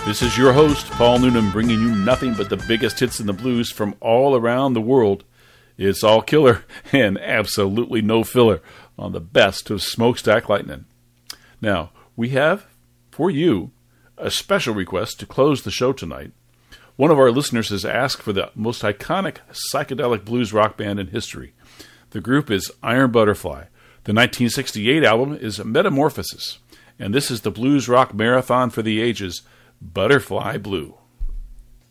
This is your host, Paul Noonan, bringing you nothing but the biggest hits in the blues from all around the world. It's all killer and absolutely no filler on the best of Smokestack Lightning. Now, we have, for you, a special request to close the show tonight. One of our listeners has asked for the most iconic psychedelic blues rock band in history. The group is Iron Butterfly. The 1968 album is Metamorphosis, and this is the blues rock marathon for the ages, Butterfly Blue.